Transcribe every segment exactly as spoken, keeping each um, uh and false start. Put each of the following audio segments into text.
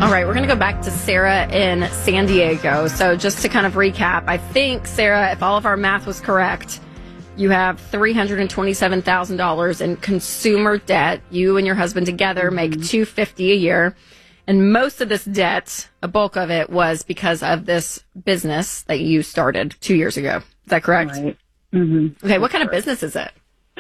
All right, we're going to go back to Sarah in San Diego. So just to kind of recap, I think, Sarah, if all of our math was correct, you have three hundred twenty-seven thousand dollars in consumer debt. You and your husband together make two hundred fifty thousand dollars a year. And most of this debt, a bulk of it, was because of this business that you started two years ago. Is that correct? Right. Mm-hmm. Okay, what kind of business is it?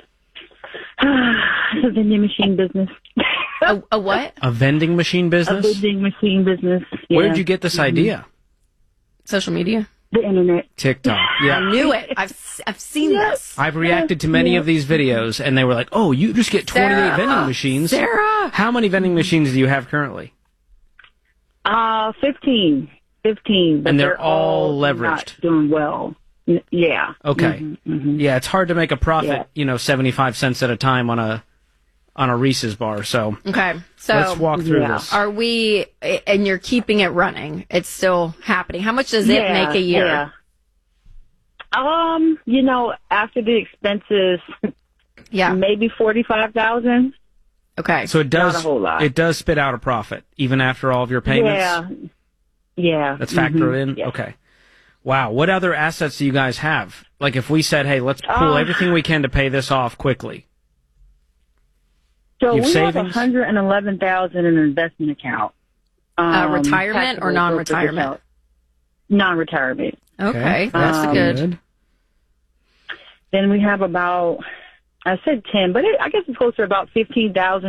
It's a vending machine business. A, a what? A vending machine business? A vending machine business. Yeah. Where did you get this mm-hmm. idea? Social media? The internet. TikTok. Yeah. I knew it. I've I've seen Yes. this. I've reacted to many Yeah. of these videos, and they were like, oh, you just get twenty-eight Sarah. vending machines. Sarah! How many vending machines do you have currently? Uh, fifteen. fifteen. But And they're all leveraged. Not doing well. N- Yeah. Okay. Mm-hmm, mm-hmm. Yeah, it's hard to make a profit, Yeah. you know, seventy-five cents at a time on a on a Reese's bar. So Okay, so let's walk through yeah. this. are we, and you're keeping it running. It's still happening. How much does it Yeah, make a year? Yeah. Um, you know, after the expenses, Yeah. maybe forty-five thousand. Okay. So it does Not a whole lot. it does spit out a profit even after all of your payments. Yeah. Yeah. That's factored mhm, in. yeah. Okay. Wow. What other assets do you guys have? Like if we said, hey, let's pull Uh, everything we can to pay this off quickly. So You we have have savings? one hundred eleven thousand in an investment account. Um, Uh, retirement or taxable non-retirement? account. Non-retirement. Okay. That's Um, good. Then we have about, I said ten, but it, I guess it's closer to about fifteen thousand